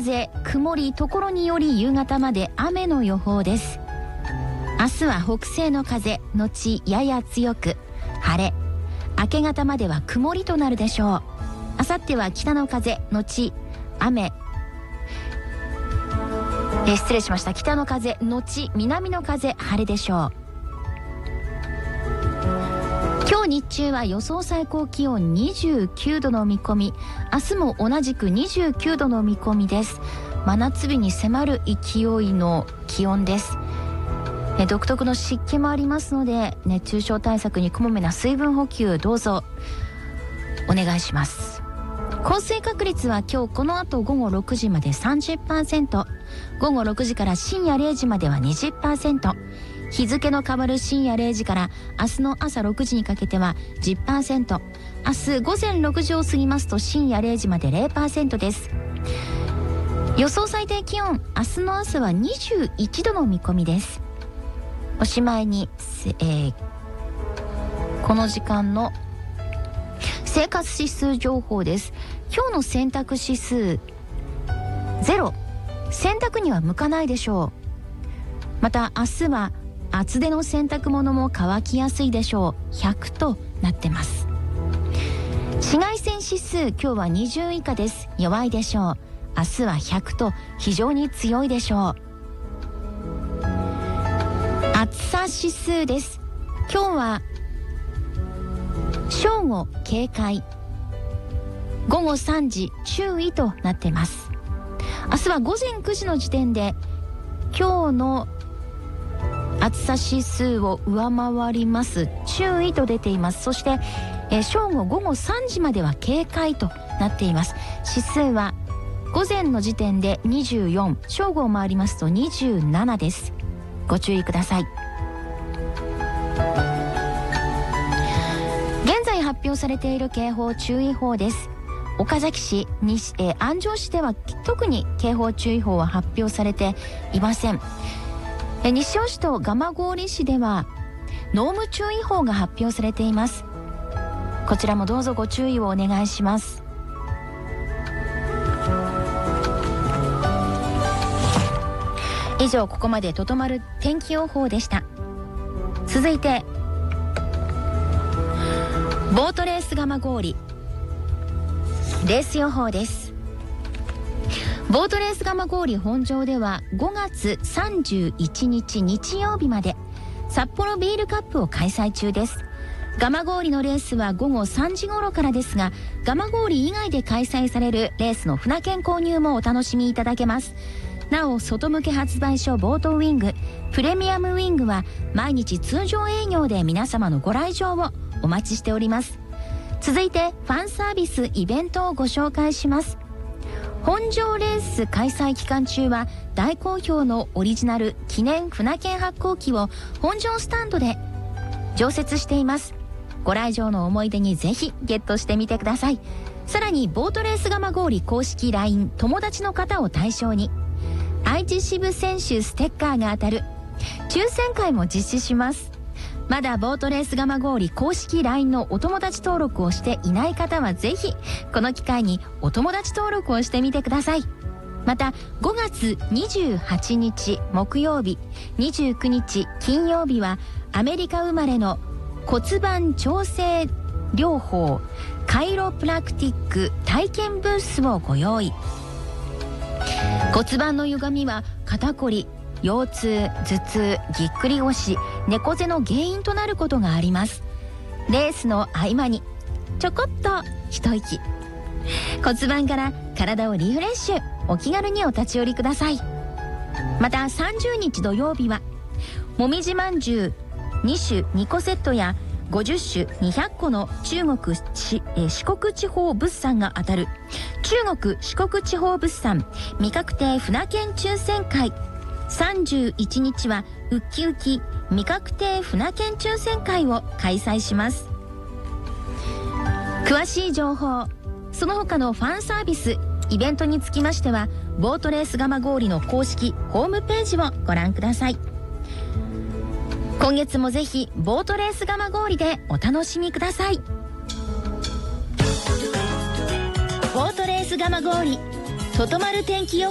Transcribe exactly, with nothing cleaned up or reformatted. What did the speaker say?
風、曇り、ところにより夕方まで雨の予報です。明日は北西の風のちやや強く晴れ、明け方までは曇りとなるでしょう。明後日は北の風のち雨、え失礼しました北の風のち南の風晴れでしょう。今日日中は予想最高気温にじゅうきゅうどの見込み、明日も同じくにじゅうきゅうどの見込みです。真夏日に迫る勢いの気温です。え独特の湿気もありますので、熱中症対策にこまめな水分補給どうぞお願いします。降水確率は今日この後午後ろくじまで さんじゅっパーセント、 午後ろくじから深夜れいじまでは にじゅっパーセント、 日付の変わる深夜れいじから明日の朝ろくじにかけては じゅっパーセント、 明日午前ろくじを過ぎますと深夜れいじまで ゼロパーセント です。予想最低気温、明日の朝はにじゅういちどの見込みです。おしまいに、えー、この時間の生活指数情報です。今日の洗濯指数ゼロ、洗濯には向かないでしょう。また明日は厚手の洗濯物も乾きやすいでしょう。ひゃくとなってます。紫外線指数、今日はにじゅう以下です。弱いでしょう。明日はひゃくと非常に強いでしょう。暑さ指数です。今日は正午警戒、午後さんじ注意となっています。明日は午前くじの時点で今日の暑さ指数を上回ります注意と出ています。そして、えー、正午午後さんじまでは警戒となっています。指数は午前の時点でにじゅうよん、正午を回りますとにじゅうななです。ご注意ください。現在発表されている警報注意報です。岡崎市、西、えー、安城市では特に警報注意報は発表されていません。えー、西尾市と蒲郡市では濃霧注意報が発表されています。こちらもどうぞご注意をお願いします。以上、ここまでととまる天気予報でした。続いてボートレース蒲郡レース予報です。ボートレース蒲郡本場ではごがつさんじゅういちにち日曜日まで札幌ビールカップを開催中です。蒲郡のレースはごごさんじ頃からですが、蒲郡以外で開催されるレースの船券購入もお楽しみいただけます。なお、外向け発売所ボートウィングプレミアムウィングは毎日通常営業で皆様のご来場をお待ちしております。続いてファンサービスイベントをご紹介します。本場レース開催期間中は大好評のオリジナル記念船券発行機を本場スタンドで常設しています。ご来場の思い出にぜひゲットしてみてください。さらにボートレース蒲郡公式 ライン 友達の方を対象に愛知支部選手ステッカーが当たる抽選会も実施します。まだボートレース蒲郡公式 ライン のお友達登録をしていない方はぜひこの機会にお友達登録をしてみてください。またごがつにじゅうはちにち木曜日、にじゅうくにち金曜日はアメリカ生まれの骨盤調整療法カイロプラクティック体験ブースをご用意。骨盤の歪みは肩こり、腰痛、頭痛、ぎっくり腰、猫背の原因となることがあります。レースの合間にちょこっと一息、骨盤から体をリフレッシュ、お気軽にお立ち寄りください。またさんじゅうにち土曜日はもみじまんじゅうにしゅにこセットやごじゅっしゅにひゃっこの中国し、えー、四国地方物産が当たる中国四国地方物産味覚亭船券抽選会。さんじゅういちにちはウッキウキ味覚亭船券抽選会を開催します。詳しい情報、その他のファンサービスイベントにつきましてはボートレース蒲郡の公式ホームページをご覧ください。今月もぜひボートレース蒲郡でお楽しみください。ボートレース蒲郡ととまる天気予報